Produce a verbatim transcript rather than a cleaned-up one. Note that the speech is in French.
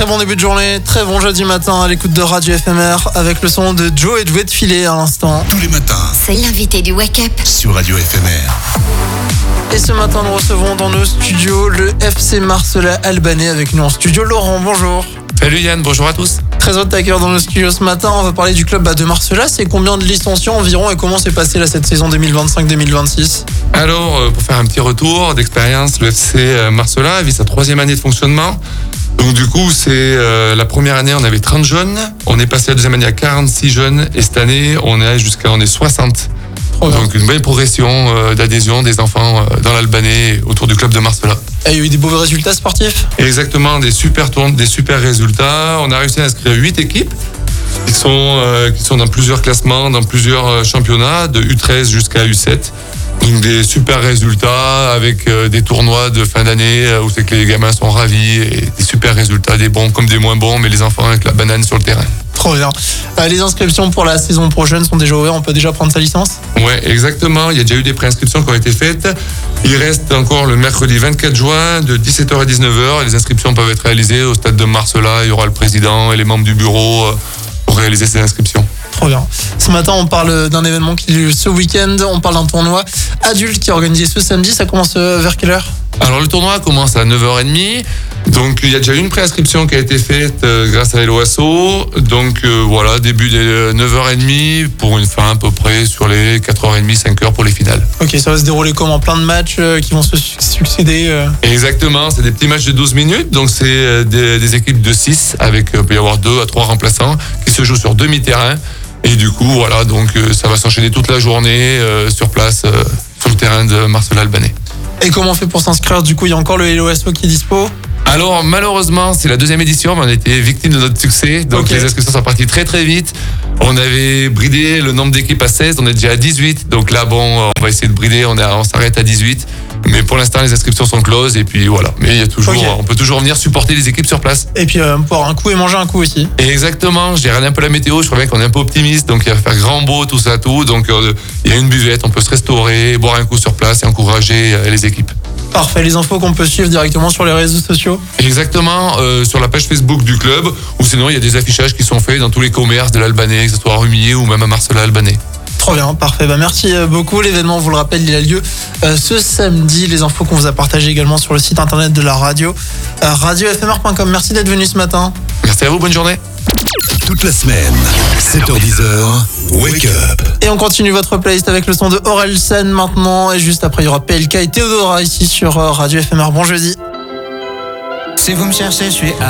Très bon début de journée, très bon jeudi matin à l'écoute de Radio F M R avec le son de Joe et Doué de filet à l'instant. Tous les matins, c'est l'invité du Wake Up sur Radio F M R. Et ce matin, nous recevons dans nos studios le F C Marcella Albanais avec nous en studio. Laurent, bonjour. Salut Yann, bonjour à tous. Très heureux de t'accueillir dans nos studios ce matin. On va parler du club de Marcella. C'est combien de licenciés environ et comment s'est passée là, cette saison deux mille vingt-cinq deux mille vingt-six? Alors, pour faire un petit retour d'expérience, le F C Marcella vit sa troisième année de fonctionnement. Donc du coup, c'est euh, la première année, on avait trente jeunes. On est passé la deuxième année à quarante-six jeunes. Et cette année, on est jusqu'à on est soixante. Oh, donc une belle progression euh, d'adhésion des enfants euh, dans l'Albanais autour du club de Marcella. Et il y a eu des beaux résultats sportifs? Exactement, des super tournes, des super résultats. On a réussi à inscrire huit équipes qui sont, euh, qui sont dans plusieurs classements, dans plusieurs championnats, de U treize jusqu'à U sept. Donc des super résultats avec euh, des tournois de fin d'année euh, où c'est que les gamins sont ravis et des super résultats, des bons comme des moins bons, mais les enfants avec la banane sur le terrain. Trop bien. Euh, les inscriptions pour la saison prochaine sont déjà ouvertes, on peut déjà prendre sa licence? Ouais, exactement. Il y a déjà eu des préinscriptions qui ont été faites. Il reste encore le mercredi vingt-quatre juin de dix-sept heures à dix-neuf heures. Les inscriptions peuvent être réalisées au stade de Marcella. Il y aura le président et les membres du bureau euh, pour réaliser ces inscriptions. Trop bien. Ce matin, on parle d'un événement qui a lieu ce week-end. On parle d'un tournoi adulte qui est organisé ce samedi. Ça commence vers quelle heure? Alors, le tournoi commence à neuf heures trente. Donc, il y a déjà une préinscription qui a été faite euh, grâce à Hello Asso. Donc, euh, voilà, début des neuf heures trente pour une fin à peu près sur les quatre heures trente, cinq heures pour les finales. Ok, ça va se dérouler comment? Plein de matchs euh, qui vont se succéder euh... Exactement, c'est des petits matchs de douze minutes. Donc, c'est euh, des, des équipes de six avec, euh, peut y avoir deux à trois remplaçants qui se jouent sur demi-terrain. Et du coup, voilà, donc euh, ça va s'enchaîner toute la journée euh, sur place, euh, sur le terrain de Marcella Albanais. Et comment on fait pour s'inscrire? Du coup, il y a encore le Hello Asso qui est dispo? Alors malheureusement, c'est la deuxième édition, mais on a été victime de notre succès. Donc okay. Les inscriptions sont parties très très vite. On avait bridé le nombre d'équipes à seize, on est déjà à dix-huit. Donc là, bon, on va essayer de brider, on, est à, on s'arrête à dix-huit. Mais pour l'instant, les inscriptions sont closes et puis voilà. Mais il y a toujours, okay. on peut toujours venir supporter les équipes sur place. Et puis euh, boire un coup et manger un coup aussi. Et exactement, j'ai regardé un peu la météo, je crois bien qu'on est un peu optimiste, donc il va faire grand beau, tout ça, tout. Donc euh, il y a une buvette, on peut se restaurer, boire un coup sur place et encourager euh, les équipes. Parfait, les infos qu'on peut suivre directement sur les réseaux sociaux? Exactement, euh, sur la page Facebook du club, ou sinon il y a des affichages qui sont faits dans tous les commerces de l'Albanais, que ce soit à Rumilly ou même à Marcella Albanais. Trop bien, parfait. Bah, merci beaucoup. L'événement, on vous le rappelle, il a lieu euh, ce samedi. Les infos qu'on vous a partagées également sur le site internet de la radio, euh, radio f m r point com. Merci d'être venu ce matin. Merci à vous, bonne journée. Toute la semaine, sept heures dix, Wake Up. Et on continue votre playlist avec le son de Orelsan maintenant. Et juste après, il y aura P L K et Théodora ici sur Radio F M R. Bon jeudi. Si vous me cherchez, je suis à